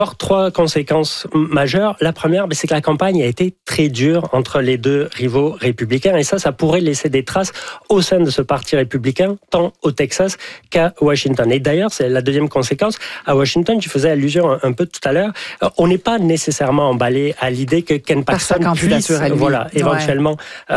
avoir 3 conséquences majeures. La première, c'est que la campagne a été très dure entre les deux rivaux républicains et ça pourrait laisser des traces au sein de ce parti républicain, tant au Texas qu'à Washington. Et d'ailleurs, c'est la deuxième conséquence. À Washington, tu faisais allusion un peu tout à l'heure, on n'est pas nécessairement emballé à l'idée que Ken Paxton puisse éventuellement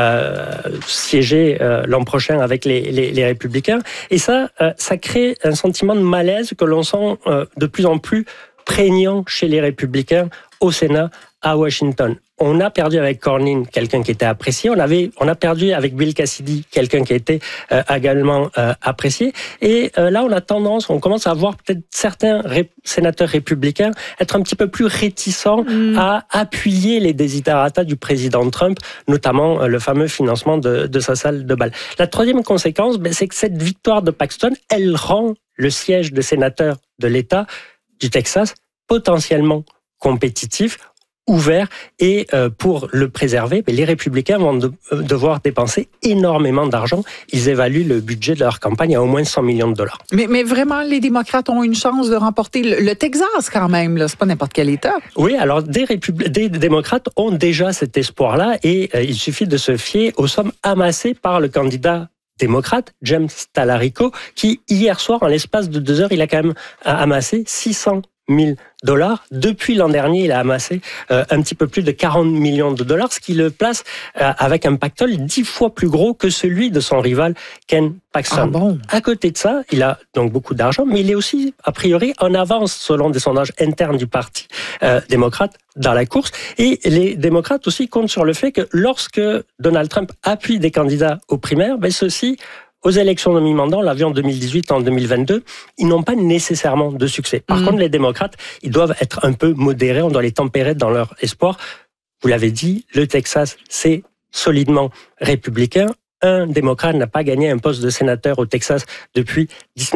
siéger l'an prochain avec les républicains. Et ça crée un sentiment de malaise que l'on sent de plus en plus prégnant chez les républicains au Sénat à Washington. On a perdu avec Cornyn quelqu'un qui était apprécié. On a perdu avec Bill Cassidy quelqu'un qui a été également apprécié. Et là, on commence à voir peut-être certains sénateurs républicains être un petit peu plus réticents à appuyer les desiderata du président Trump, notamment le fameux financement de sa salle de bal. La troisième conséquence, c'est que cette victoire de Paxton, elle rend le siège de sénateur de l'État du Texas potentiellement compétitif, ouvert, et pour le préserver, les républicains vont devoir dépenser énormément d'argent. Ils évaluent le budget de leur campagne à au moins 100 millions de dollars. Mais vraiment, les démocrates ont une chance de remporter le Texas quand même, là. C'est pas n'importe quel État. Oui, alors des démocrates ont déjà cet espoir-là et il suffit de se fier aux sommes amassées par le candidat démocrate, James Talarico, qui hier soir, en l'espace de 2 heures, il a quand même amassé 600 000 $. Depuis l'an dernier, il a amassé un petit peu plus de 40 millions de dollars, ce qui le place avec un pactole 10 fois plus gros que celui de son rival Ken Paxton. Ah bon? À côté de ça, il a donc beaucoup d'argent, mais il est aussi, a priori, en avance selon des sondages internes du Parti démocrate dans la course. Et les démocrates aussi comptent sur le fait que lorsque Donald Trump appuie des candidats aux primaires, ceux-ci, aux élections de mi-mandat, on l'a vu en 2018, en 2022, ils n'ont pas nécessairement de succès. Par contre, les démocrates, ils doivent être un peu modérés, on doit les tempérer dans leur espoir. Vous l'avez dit, le Texas, c'est solidement républicain. Un démocrate n'a pas gagné un poste de sénateur au Texas depuis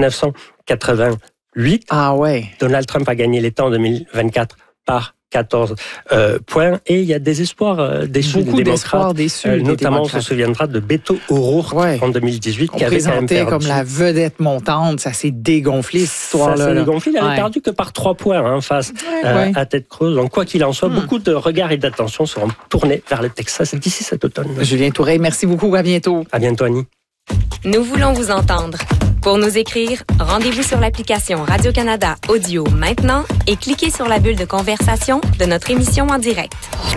1988. Ah ouais. Donald Trump a gagné l'État en 2024 par 14 points. Et il y a des espoirs déçus des démocrates. Notamment, on se souviendra de Beto O'Rourke en 2018. On présentait comme la vedette montante. Ça s'est dégonflé, cette histoire-là. Ça s'est dégonflé. Il n'avait perdu que par 3 points face à Ted Cruz. Donc, quoi qu'il en soit, beaucoup de regards et d'attention seront tournés vers le Texas d'ici cet automne. Julien Toureille, merci beaucoup. À bientôt. À bientôt, Annie. Nous voulons vous entendre. Pour nous écrire, rendez-vous sur l'application Radio-Canada Audio maintenant et cliquez sur la bulle de conversation de notre émission en direct.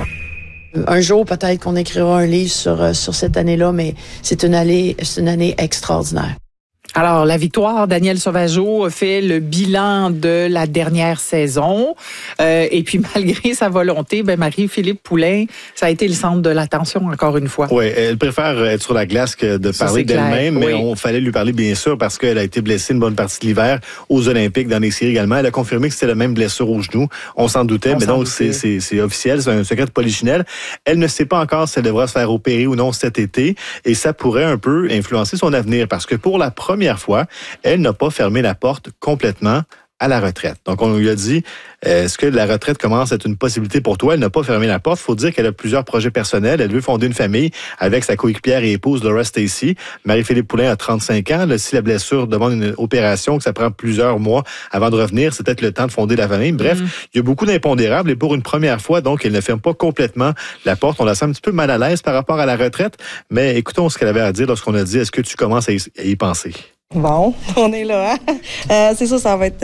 Un jour, peut-être qu'on écrira un livre sur cette année-là, mais c'est une année extraordinaire. Alors, la victoire, Daniel Sauvageau fait le bilan de la dernière saison. Et puis, malgré sa volonté, Marie-Philippe Poulin, ça a été le centre de l'attention, encore une fois. Oui, elle préfère être sur la glace que de parler d'elle-même, mais on fallait lui parler, bien sûr, parce qu'elle a été blessée une bonne partie de l'hiver aux Olympiques, dans les séries également. Elle a confirmé que c'était la même blessure au genou. On s'en doutait, mais donc c'est officiel, c'est un secret de polichinelle. Elle ne sait pas encore si elle devra se faire opérer ou non cet été, et ça pourrait un peu influencer son avenir, parce que pour la première fois, elle n'a pas fermé la porte complètement à la retraite. Donc, on lui a dit, est-ce que la retraite commence à être une possibilité pour toi? Elle n'a pas fermé la porte. Il faut dire qu'elle a plusieurs projets personnels. Elle veut fonder une famille avec sa coéquipière et épouse Laura Stacey. Marie-Philippe Poulin a 35 ans. Là, si la blessure demande une opération, que ça prend plusieurs mois avant de revenir, c'est peut-être le temps de fonder la famille. Bref, il y a beaucoup d'impondérables et pour une première fois, donc, elle ne ferme pas complètement la porte. On la sent un petit peu mal à l'aise par rapport à la retraite, mais écoutons ce qu'elle avait à dire lorsqu'on a dit, est-ce que tu commences à y penser? Bon, on est là. C'est sûr, ça va être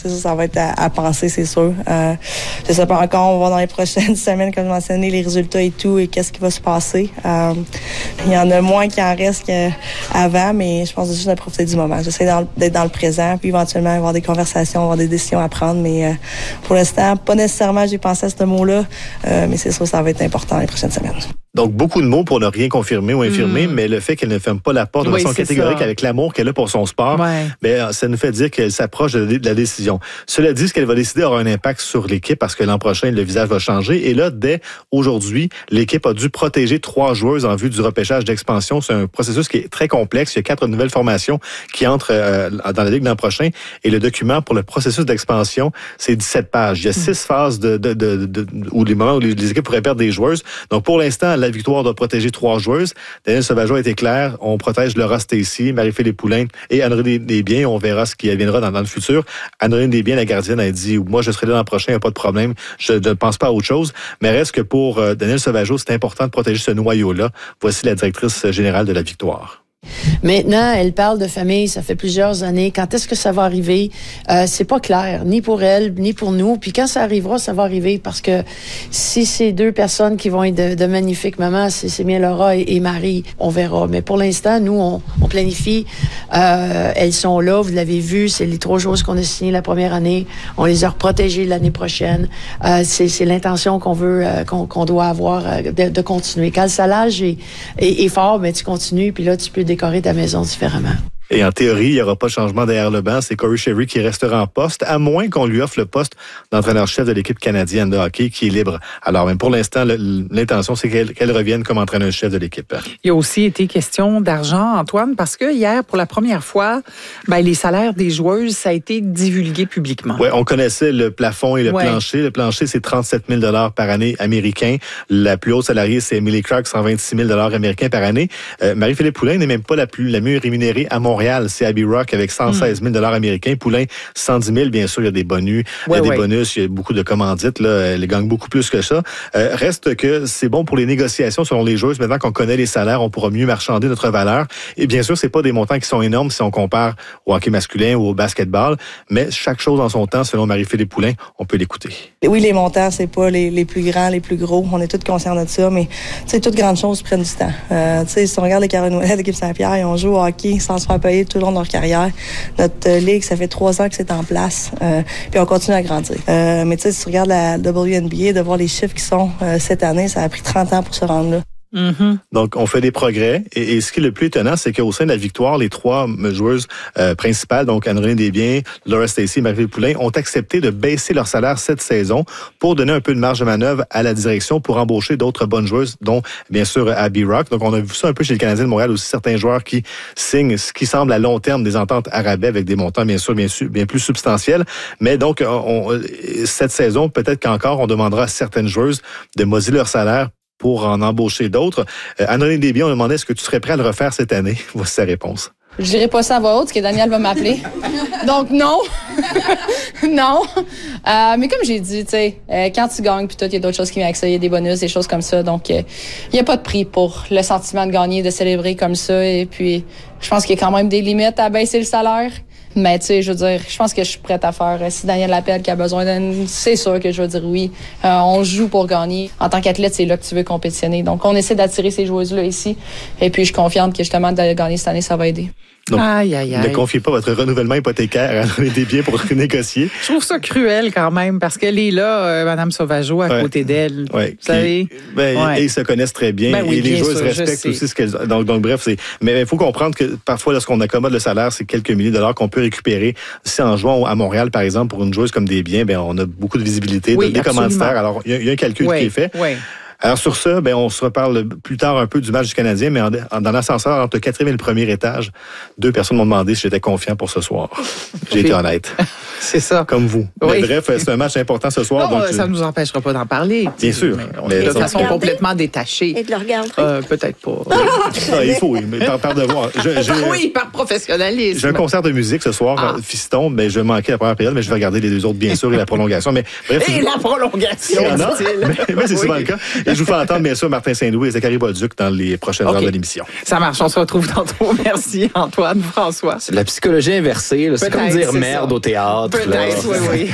à penser, c'est sûr. Je sais pas encore, on va voir dans les prochaines semaines, comme je mentionnais, les résultats et tout, et qu'est-ce qui va se passer. Il y en a moins qui en reste qu'avant, mais je pense juste de profiter du moment. J'essaie d'être dans le présent, puis éventuellement avoir des conversations, avoir des décisions à prendre, mais pour l'instant, pas nécessairement j'ai pensé à ce mot-là, mais c'est sûr, ça va être important les prochaines semaines. Donc, beaucoup de mots pour ne rien confirmer ou infirmer, mais le fait qu'elle ne ferme pas la porte de façon catégorique avec l'amour qu'elle a pour son sport, ça nous fait dire qu'elle s'approche de la décision. Cela dit, ce qu'elle va décider aura un impact sur l'équipe parce que l'an prochain, le visage va changer. Et là, dès aujourd'hui, l'équipe a dû protéger 3 joueuses en vue du repêchage d'expansion. C'est un processus qui est très complexe. Il y a 4 nouvelles formations qui entrent dans la Ligue l'an prochain. Et le document pour le processus d'expansion, c'est 17 pages. Il y a 6 phases où les moments où les équipes pourraient perdre des joueuses. Donc, pour l'instant, la Victoire doit protéger 3 joueuses. Daniel Sauvageau a été clair, on protège Laura Stacey, Marie-Philippe Poulin et Anne-Renée Desbiens. On verra ce qui adviendra dans le futur. Anne-Renée Desbiens, la gardienne, a dit, moi je serai là l'an prochain, il n'y a pas de problème. Je ne pense pas à autre chose. Mais reste que pour Daniel Sauvageau, c'est important de protéger ce noyau-là. Voici la directrice générale de la Victoire. Maintenant, elle parle de famille, ça fait plusieurs années. Quand est-ce que ça va arriver? C'est pas clair, ni pour elle, ni pour nous. Puis quand ça arrivera, ça va arriver parce que si c'est 2 personnes qui vont être de magnifiques mamans, c'est bien Laura et Marie, on verra. Mais pour l'instant, nous, on planifie. Elles sont là, vous l'avez vu, c'est les 3 choses qu'on a signées la première année. On les a reprotégées l'année prochaine. C'est l'intention qu'on veut, qu'on doit avoir de continuer. Quand le salage est fort, mais tu continues, puis là, tu peux décorer ta maison différemment. Et en théorie, il n'y aura pas de changement derrière le banc. C'est Corey Sherry qui restera en poste, à moins qu'on lui offre le poste d'entraîneur-chef de l'équipe canadienne de hockey qui est libre. Alors, même pour l'instant, l'intention, c'est qu'elle revienne comme entraîneur-chef de l'équipe. Il y a aussi été question d'argent, Antoine, parce que hier, pour la première fois, les salaires des joueuses, ça a été divulgué publiquement. Oui, on connaissait le plafond et le plancher. Le plancher, c'est 37 000 $ par année américain. La plus haute salariée, c'est Emily Clark, 126 000 $ américains par année. Marie-Philippe Poulin n'est même pas la mieux rémunérée à Montréal. C'est Abby Rock avec 116 000 $ américains. Poulin, 110 000. Bien sûr, il y a des bonus. Il y a des bonus. Il y a beaucoup de commandites. Là. Elle gagne beaucoup plus que ça. Reste que c'est bon pour les négociations selon les joueuses. Maintenant qu'on connaît les salaires, on pourra mieux marchander notre valeur. Et bien sûr, c'est pas des montants qui sont énormes si on compare au hockey masculin ou au basketball. Mais chaque chose en son temps, selon Marie-Philippe Poulin, on peut l'écouter. Oui, les montants, c'est pas les plus grands, les plus gros. On est tous conscients de ça. Mais, tu sais, toutes grandes choses prennent du temps. Tu sais, si on regarde les Caroline Ouellet, l'équipe Saint-Pierre, ils ont joué au hockey sans se faire payer tout le long de leur carrière. Notre ligue, ça fait 3 ans que c'est en place. Puis on continue à grandir. Mais tu sais, si tu regardes la WNBA, de voir les chiffres qui sont cette année, ça a pris 30 ans pour se rendre là. Mm-hmm. Donc, on fait des progrès. Et ce qui est le plus étonnant, c'est qu'au sein de la Victoire, les 3 joueuses principales, donc Anne-Renée Desbiens, Laura Stacey et Marie-Philippe Poulin, ont accepté de baisser leur salaire cette saison pour donner un peu de marge de manœuvre à la direction pour embaucher d'autres bonnes joueuses, dont, bien sûr, Abby Rock. Donc, on a vu ça un peu chez le Canadien de Montréal aussi, certains joueurs qui signent ce qui semble à long terme des ententes à rabais avec des montants, bien sûr, bien plus substantiels. Mais donc, cette saison, peut-être qu'encore, on demandera à certaines joueuses de moduler leur salaire pour en embaucher d'autres. Anne-Renée Desbiens, on demandait est-ce que tu serais prêt à le refaire cette année? Voici sa réponse. Je dirais pas ça à voix haute, parce que Daniel va m'appeler. Donc, non. Non. Mais comme j'ai dit, tu sais, quand tu gagnes, puis tout, il y a d'autres choses qui viennent avec ça. Il y a des bonus, des choses comme ça. Donc, il n'y a pas de prix pour le sentiment de gagner, de célébrer comme ça. Et puis, je pense qu'il y a quand même des limites à baisser le salaire. Mais tu sais, je veux dire, je pense que je suis prête à faire. Si Daniel l'appelle qui a besoin c'est sûr que je vais dire oui. On joue pour gagner. En tant qu'athlète, c'est là que tu veux compétitionner. Donc, on essaie d'attirer ces joueuses-là ici. Et puis, je suis confiante que justement, de gagner cette année, ça va aider. Donc, ne confiez pas votre renouvellement hypothécaire à Anne-Renée Desbiens pour négocier. Je trouve ça cruel quand même, parce qu'elle est là, Mme Sauvageau, à côté d'elle. Oui. Vous savez? Et ils se connaissent très bien. Oui, et les joueuses respectent aussi ce qu'elles... Donc bref, c'est... Mais il faut comprendre que parfois, lorsqu'on accommode le salaire, c'est quelques milliers de dollars qu'on peut récupérer. Si en jouant à Montréal, par exemple, pour une joueuse comme Desbiens, on a beaucoup de visibilité, des commanditaires. Alors, il y a un calcul qui est fait. Oui. Alors sur ça, on se reparle plus tard un peu du match du Canadien, mais dans l'ascenseur entre le 4e et le 1er étage, 2 personnes m'ont demandé si j'étais confiant pour ce soir. J'ai été honnête. C'est ça. Comme vous. Oui. Mais bref, c'est un match important ce soir. Non, ça ne nous empêchera pas d'en parler. Bien sûr. Mais de façon complètement détachée. Et de le regarder. Peut-être pas. Il faut, mais par devoir. Oui, par professionnalisme. J'ai un concert de musique ce soir, Fiston, mais je vais manquer la première période, mais je vais regarder les 2 autres, bien sûr, et la prolongation. Mais bref, la prolongation, mais c'est souvent le cas. Et je vous fais entendre, bien sûr, Martin Saint-Louis et Zachary Bolduc dans les prochaines heures de l'émission. Ça marche, on se retrouve tantôt. Merci, Antoine, François. C'est de la psychologie inversée. C'est comme dire merde au théâtre. Peut-être, oui.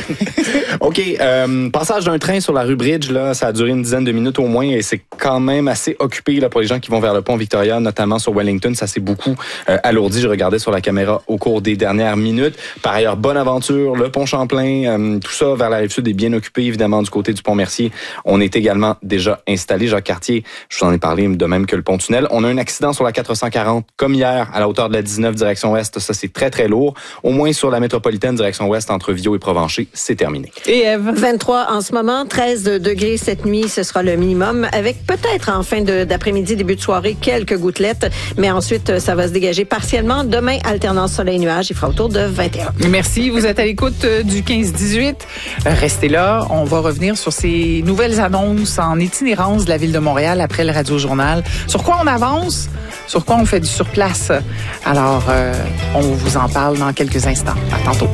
OK, passage d'un train sur la rue Bridge, là, ça a duré une dizaine de minutes au moins et c'est quand même assez occupé là, pour les gens qui vont vers le pont Victoria, notamment sur Wellington. Ça s'est beaucoup alourdi. Je regardais sur la caméra au cours des dernières minutes. Par ailleurs, Bonaventure, le pont Champlain, tout ça vers la Rive-Sud est bien occupé, évidemment, du côté du pont Mercier. On est également déjà installé. Jacques Cartier, je vous en ai parlé, de même que le pont-tunnel. On a un accident sur la 440, comme hier, à la hauteur de la 19, direction ouest. Ça, c'est très, très lourd. Au moins sur la métropolitaine, direction ouest, entre Viau et Provencher, c'est terminé. Et Ève? 23 en ce moment, 13 degrés cette nuit, ce sera le minimum, avec peut-être en fin d'après-midi, début de soirée, quelques gouttelettes, mais ensuite, ça va se dégager partiellement. Demain, alternance soleil-nuage, il fera autour de 21. Merci, vous êtes à l'écoute du 15-18. Restez là, on va revenir sur ces nouvelles annonces en itinéraire itinérance de la Ville de Montréal après le Radio-Journal. Sur quoi on avance? Sur quoi on fait du surplace? Alors, on vous en parle dans quelques instants. À tantôt.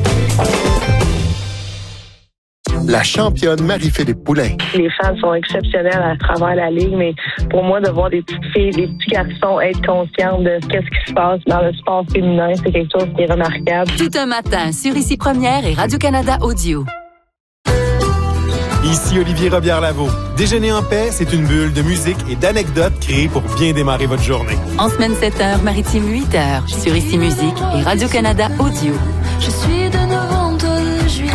La championne Marie-Philippe Poulain. Les fans sont exceptionnels à travers la ligue, mais pour moi, de voir des petites filles, des petits garçons être conscients de ce qui se passe dans le sport féminin, c'est quelque chose qui est remarquable. Tout un matin sur Ici Première et Radio-Canada Audio. Ici Olivier Robillard-Lavaux. Déjeuner en paix, c'est une bulle de musique et d'anecdotes créée pour bien démarrer votre journée. En semaine 7h, Maritime 8h, sur Ici Musique et Radio-Canada Audio. Je suis de novembre de juillet.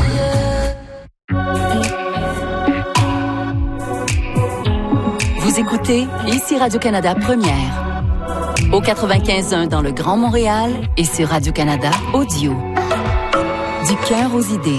Vous écoutez Ici Radio-Canada Première. Au 95.1 dans le Grand Montréal et sur Radio-Canada Audio. Du cœur aux idées.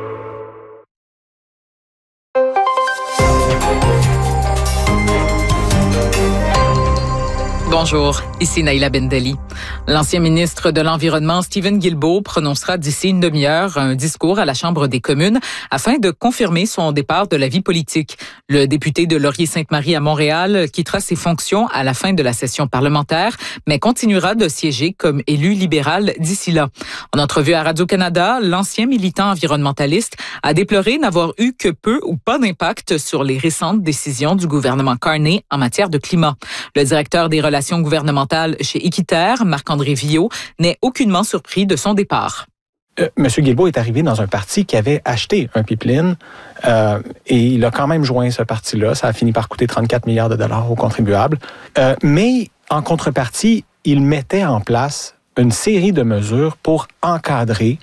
Bonjour, ici Naïla Bendali. L'ancien ministre de l'Environnement, Stephen Guilbeault, prononcera d'ici une demi-heure un discours à la Chambre des communes afin de confirmer son départ de la vie politique. Le député de Laurier-Sainte-Marie à Montréal quittera ses fonctions à la fin de la session parlementaire, mais continuera de siéger comme élu libéral d'ici là. En entrevue à Radio-Canada, l'ancien militant environnementaliste a déploré n'avoir eu que peu ou pas d'impact sur les récentes décisions du gouvernement Carney en matière de climat. Le directeur des relations gouvernementales chez Équiterre, Marc-André Villot, n'est aucunement surpris de son départ. Monsieur Guilbeault est arrivé dans un parti qui avait acheté un pipeline et il a quand même joint ce parti-là. Ça a fini par coûter 34 milliards de dollars aux contribuables. Mais en contrepartie, il mettait en place une série de mesures pour encadrer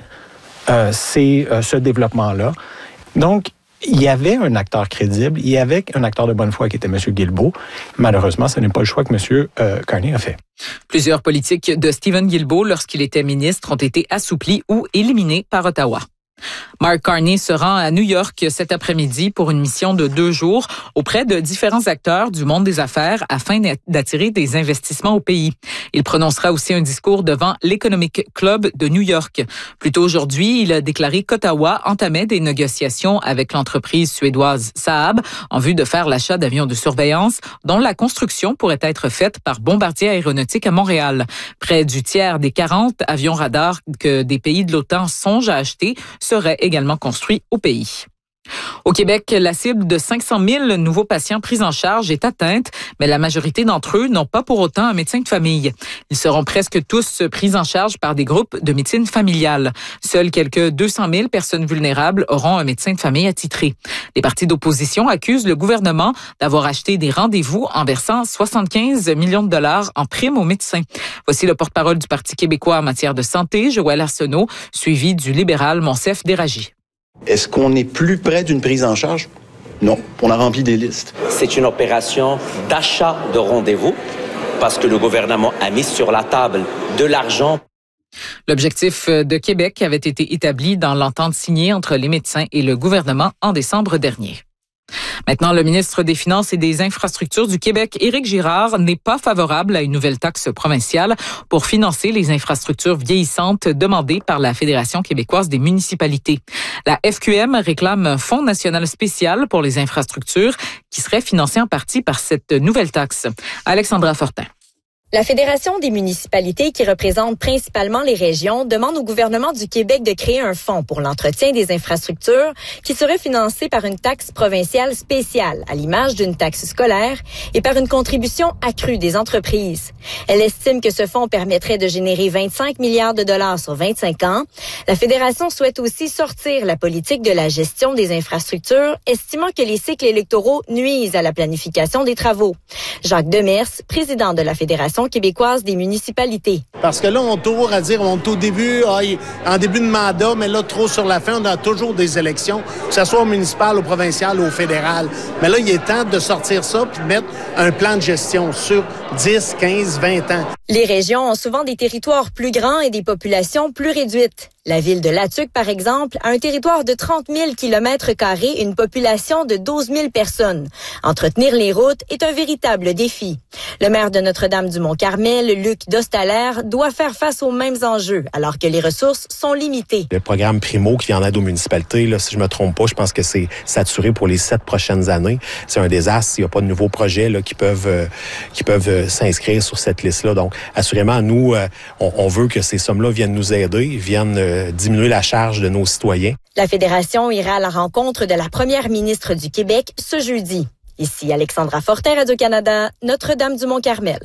ce développement-là. Donc, il y avait un acteur crédible, il y avait un acteur de bonne foi qui était M. Guilbeault. Malheureusement, ce n'est pas le choix que M. Carney a fait. Plusieurs politiques de Stephen Guilbeault, lorsqu'il était ministre, ont été assouplis ou éliminés par Ottawa. Mark Carney se rend à New York cet après-midi pour une mission de 2 jours auprès de différents acteurs du monde des affaires afin d'attirer des investissements au pays. Il prononcera aussi un discours devant l'Economic Club de New York. Plus tôt aujourd'hui, il a déclaré qu'Ottawa entamait des négociations avec l'entreprise suédoise Saab en vue de faire l'achat d'avions de surveillance dont la construction pourrait être faite par Bombardier Aéronautique à Montréal. Près du tiers des 40 avions radars que des pays de l'OTAN songent à acheter serait également construit au pays. Au Québec, la cible de 500 000 nouveaux patients pris en charge est atteinte, mais la majorité d'entre eux n'ont pas pour autant un médecin de famille. Ils seront presque tous pris en charge par des groupes de médecine familiale. Seules quelques 200 000 personnes vulnérables auront un médecin de famille attitré. Les partis d'opposition accusent le gouvernement d'avoir acheté des rendez-vous en versant 75 millions de dollars en prime aux médecins. Voici le porte-parole du Parti québécois en matière de santé, Joël Arsenault, suivi du libéral Monsef Déragi. Est-ce qu'on est plus près d'une prise en charge? Non, on a rempli des listes. C'est une opération d'achat de rendez-vous parce que le gouvernement a mis sur la table de l'argent. L'objectif de Québec avait été établi dans l'entente signée entre les médecins et le gouvernement en décembre dernier. Maintenant, le ministre des Finances et des Infrastructures du Québec, Éric Girard, n'est pas favorable à une nouvelle taxe provinciale pour financer les infrastructures vieillissantes demandées par la Fédération québécoise des municipalités. La FQM réclame un fonds national spécial pour les infrastructures qui serait financé en partie par cette nouvelle taxe. Alexandra Fortin. La Fédération des municipalités, qui représente principalement les régions, demande au gouvernement du Québec de créer un fonds pour l'entretien des infrastructures qui serait financé par une taxe provinciale spéciale, à l'image d'une taxe scolaire, et par une contribution accrue des entreprises. Elle estime que ce fonds permettrait de générer 25 milliards de dollars sur 25 ans. La Fédération souhaite aussi sortir la politique de la gestion des infrastructures, estimant que les cycles électoraux nuisent à la planification des travaux. Jacques Demers, président de la Fédération québécoise des municipalités. Parce que là, on tourne à dire, on est au début, en début de mandat, mais là, trop sur la fin, on a toujours des élections, que ce soit au municipal, au provincial ou au fédéral. Mais là, il est temps de sortir ça puis de mettre un plan de gestion sur 10, 15, 20 ans. Les régions ont souvent des territoires plus grands et des populations plus réduites. La ville de Latuc, par exemple, a un territoire de 30 000 km² et une population de 12 000 personnes. Entretenir les routes est un véritable défi. Le maire de Notre-Dame-du-Mont-Carmel, Luc Dostalaire, doit faire face aux mêmes enjeux, alors que les ressources sont limitées. Le programme Primo qui vient en aide aux municipalités, là, si je me trompe pas, je pense que c'est saturé pour les 7 prochaines années. C'est un désastre. Il n'y a pas de nouveaux projets là, qui peuvent s'inscrire sur cette liste-là. Donc, assurément, nous, on veut que ces sommes-là viennent nous aider, viennent diminuer la charge de nos citoyens. La Fédération ira à la rencontre de la première ministre du Québec ce jeudi. Ici Alexandra Fortin, Radio-Canada, Notre-Dame-du-Mont-Carmel.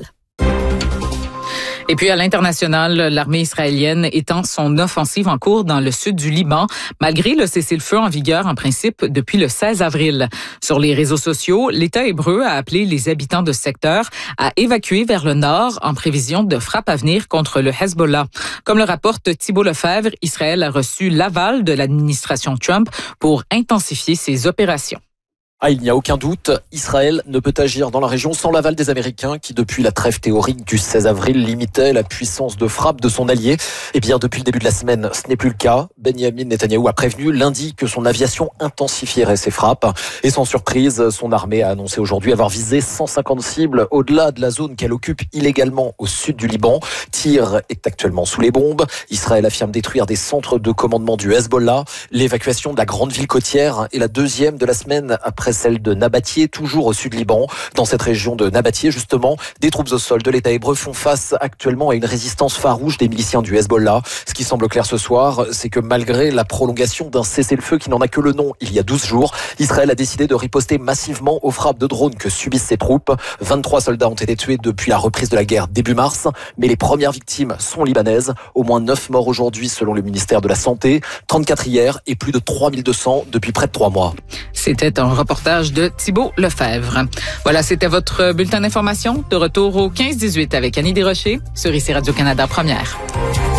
Et puis à l'international, l'armée israélienne étend son offensive en cours dans le sud du Liban, malgré le cessez-le-feu en vigueur en principe depuis le 16 avril. Sur les réseaux sociaux, l'État hébreu a appelé les habitants de ce secteur à évacuer vers le nord en prévision de frappes à venir contre le Hezbollah. Comme le rapporte Thibault Lefebvre, Israël a reçu l'aval de l'administration Trump pour intensifier ses opérations. Il n'y a aucun doute, Israël ne peut agir dans la région sans l'aval des Américains qui, depuis la trêve théorique du 16 avril, limitaient la puissance de frappe de son allié. Eh bien, depuis le début de la semaine, ce n'est plus le cas. Benjamin Netanyahou a prévenu lundi que son aviation intensifierait ses frappes. Et sans surprise, son armée a annoncé aujourd'hui avoir visé 150 cibles au-delà de la zone qu'elle occupe illégalement au sud du Liban. Tyr est actuellement sous les bombes. Israël affirme détruire des centres de commandement du Hezbollah. L'évacuation de la grande ville côtière est la deuxième de la semaine après celle de Nabatieh, toujours au sud Liban. Dans cette région de Nabatieh, justement, des troupes au sol de l'État hébreu font face actuellement à une résistance farouche des miliciens du Hezbollah. Ce qui semble clair ce soir, c'est que malgré la prolongation d'un cessez-le-feu qui n'en a que le nom il y a 12 jours, Israël a décidé de riposter massivement aux frappes de drones que subissent ses troupes. 23 soldats ont été tués depuis la reprise de la guerre début mars, mais les premières victimes sont libanaises. Au moins 9 morts aujourd'hui selon le ministère de la Santé, 34 hier et plus de 3200 depuis près de 3 mois. C'était un reportage de Thibault Lefebvre. Voilà, c'était votre bulletin d'information. De retour au 15-18 avec Annie Desrochers sur ici Radio-Canada Première.